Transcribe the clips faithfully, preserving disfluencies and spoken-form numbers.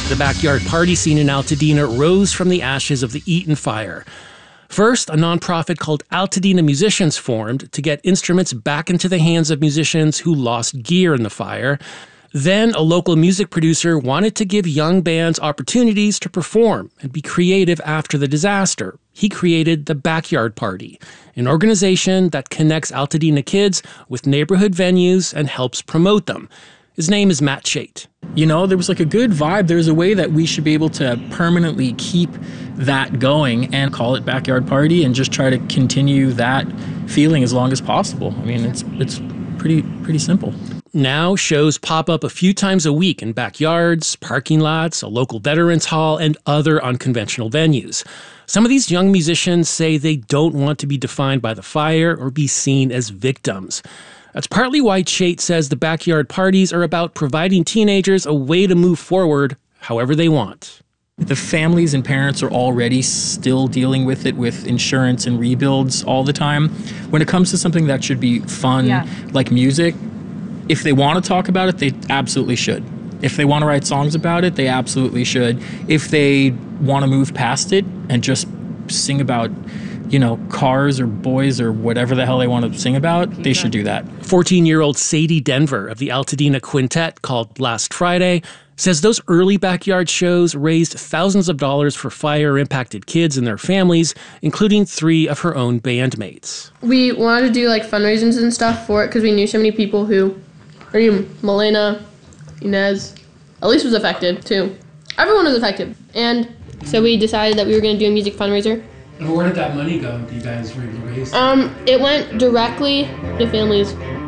The backyard party scene in Altadena rose from the ashes of the Eaton fire. First, a nonprofit called Altadena Musicians formed to get instruments back into the hands of musicians who lost gear in the fire. Then, a local music producer wanted to give young bands opportunities to perform and be creative after the disaster. He created the Backyard Party, an organization that connects Altadena kids with neighborhood venues and helps promote them. His name is Matt Chait. You know, there was like a good vibe. There's a way that we should be able to permanently keep that going and call it Backyard Party and just try to continue that feeling as long as possible. I mean, it's it's pretty pretty simple. Now, shows pop up a few times a week in backyards, parking lots, a local veterans hall, and other unconventional venues. Some of these young musicians say they don't want to be defined by the fire or be seen as victims. That's partly why Chait says the backyard parties are about providing teenagers a way to move forward however they want. The families and parents are already still dealing with it with insurance and rebuilds all the time. When it comes to something that should be fun, yeah. like music, if they want to talk about it, they absolutely should. If they want to write songs about it, they absolutely should. If they want to move past it and just sing about, you know, cars or boys or whatever the hell they want to sing about, they should do that. fourteen-year-old Sadie Denver of the Altadena Quintet, called Last Friday, says those early backyard shows raised thousands of dollars for fire-impacted kids and their families, including three of her own bandmates. We wanted to do like fundraisers and stuff for it because we knew so many people who, or even Milena, Inez, Elise was affected too. Everyone was affected. And so we decided that we were going to do a music fundraiser. And where did that money go? Do you guys raise? Um, it went directly to families.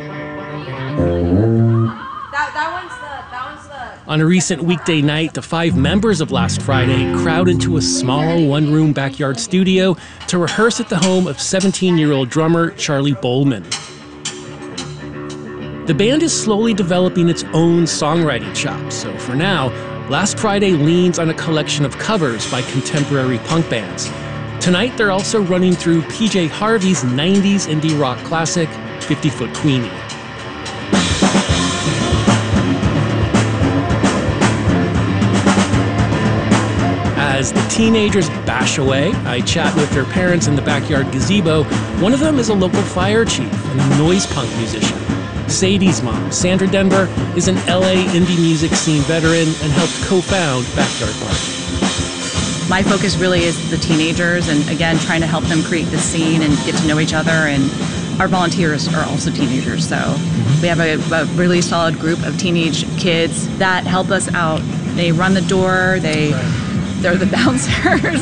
That, that one's the, that one's the... On a recent weekday night, the five members of Last Friday crowd into a small one-room backyard studio to rehearse at the home of seventeen-year-old drummer Charlie Bowman. The band is slowly developing its own songwriting chops, so for now, Last Friday leans on a collection of covers by contemporary punk bands. Tonight, they're also running through P J Harvey's nineties indie rock classic, fifty foot Queenie. As the teenagers bash away, I chat with their parents in the backyard gazebo. One of them is a local fire chief and a noise punk musician. Sadie's mom, Sandra Denver, is an L A indie music scene veteran and helped co-found Backyard Party. My focus really is the teenagers and, again, trying to help them create the scene and get to know each other. And our volunteers are also teenagers, so mm-hmm. we have a, a really solid group of teenage kids that help us out. They run the door, they, right. they're the bouncers.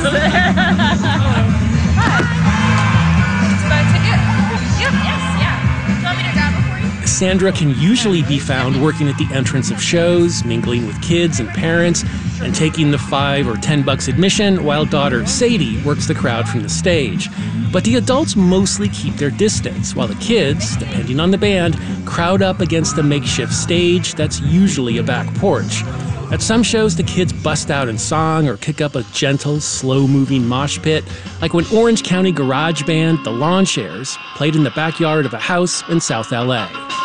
Sandra can usually be found working at the entrance of shows, mingling with kids and parents, and taking the five or ten bucks admission, while daughter Sadie works the crowd from the stage. But the adults mostly keep their distance, while the kids, depending on the band, crowd up against the makeshift stage that's usually a back porch. At some shows, the kids bust out in song or kick up a gentle, slow-moving mosh pit, like when Orange County garage band The Lawn Chairs played in the backyard of a house in South L A.